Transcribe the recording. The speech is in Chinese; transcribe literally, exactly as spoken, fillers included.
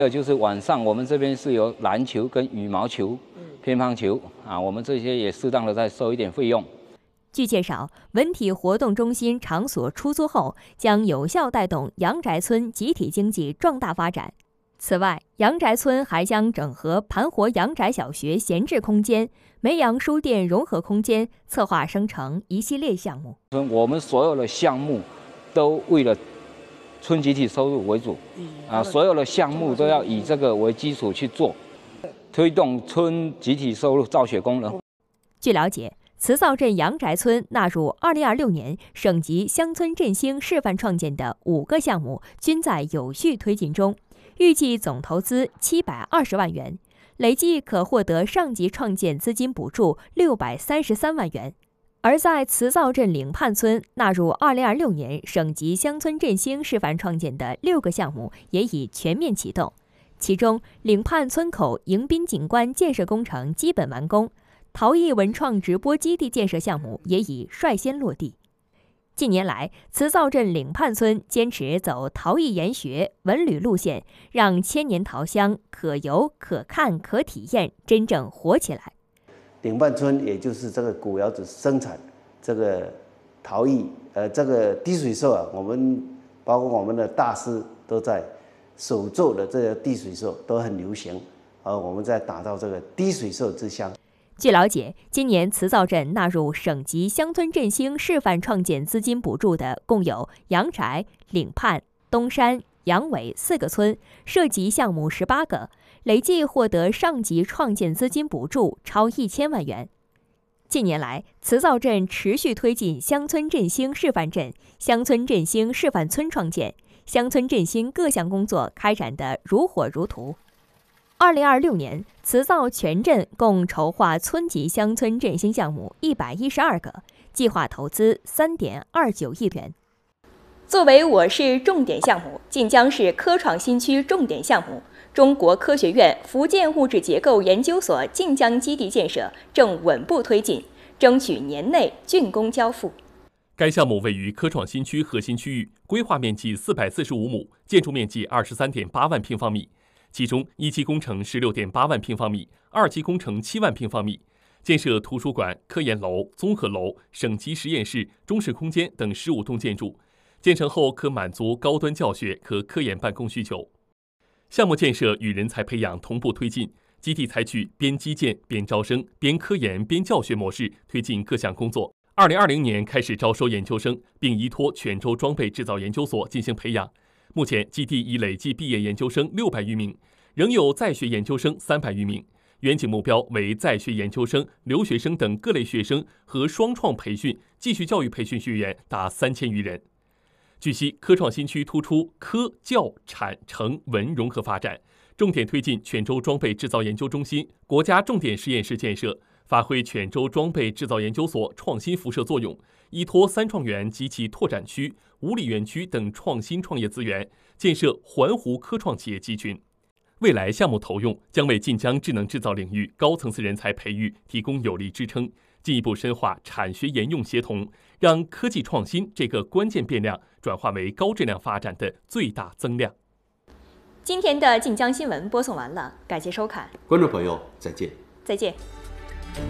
还有就是晚上我们这边是有篮球跟羽毛球、乒乓球啊，我们这些也适当的再收一点费用。 据介绍，文体活动中心场所出租后，将有效带动阳宅村集体经济壮大发展。此外，阳宅村还将整合盘活阳宅小学闲置空间、梅阳书店融合空间，策划生成一系列项目。 我们所有的项目都为了村集体收入为主，啊，所有的项目都要以这个为基础去做，推动村集体收入造血功能。 据了解，慈灶镇阳宅村纳入二零二六年省级乡村振兴示范创建的五个项目均在有序推进中，预计总投资七百二十万元，累计可获得上级创建资金补助六百三十三万元。而在慈灶镇岭畔村纳入二零二六年省级乡村振兴示范创建的六个项目也已全面启动，其中岭畔村口迎宾景观建设工程基本完工。陶艺文创直播基地建设项目也已率先落地。近年来，慈灶镇岭畔村坚持走陶艺研学、文旅路线，让千年陶香可游、可看、可体验真正活起来。 岭畔村也就是这个古窑子生产这个陶艺，呃，这个滴水兽啊，我们包括我们的大师都在手做的这个滴水兽都很流行，而我们在打造这个滴水兽之乡。 据了解，今年慈灶镇纳入省级乡村振兴示范创建资金补助的共有阳宅、岭畔、东山、杨尾四个村，涉及项目十八个，累计获得上级创建资金补助超一千万元。近年来，慈灶镇持续推进乡村振兴示范镇、乡村振兴示范村创建，乡村振兴各项工作开展得如火如荼。二零二六年，慈灶全镇共筹划村级乡村振兴项目一百一十二个，计划投资三点二九亿元。作为我市重点项目，晋江市科创新区重点项目，中国科学院福建物质结构研究所晋江基地建设正稳步推进，争取年内竣工交付。 该项目位于科创新区核心区域，规划面积四百四十五亩，建筑面积二十三点八万平方米。其中，一期工程十六点八万平方米，二期工程七万平方米，建设图书馆、科研楼、综合楼、省级实验室、中式空间等十五栋建筑。建成后可满足高端教学和科研办公需求。项目建设与人才培养同步推进，基地采取边基建边招生、边科研边教学模式推进各项工作。二零二零年开始招收研究生，并依托泉州装备制造研究所进行培养。目前，基地已累计毕业研究生六百余名，仍有在学研究生三百余名。远景目标为在学研究生、留学生等各类学生和双创培训、继续教育培训学员达三千余人。据悉，科创新区突出科、教、产、城、文融合发展，重点推进泉州装备制造研究中心、国家重点实验室建设，发挥泉州装备制造研究所创新辐射作用，依托三创园及其拓展区、五里园区等创新创业资源，建设环湖科创企业集群。未来项目投用将为晋江智能制造领域高层次人才培育提供有力支撑，进一步深化产学研用协同，让科技创新这个关键变量转化为高质量发展的最大增量。 今天的晋江新闻播送完了，感谢收看， 观众朋友再见。 再见。